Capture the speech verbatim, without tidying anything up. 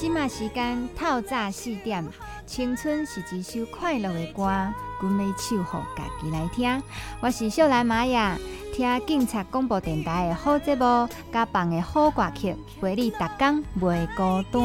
即马时间透早四点，青春是一首快乐的歌，阮要唱予家己来听。我是秀兰玛雅，听警察广播电台的好节目，甲放的好歌曲，陪你逐工袂孤单。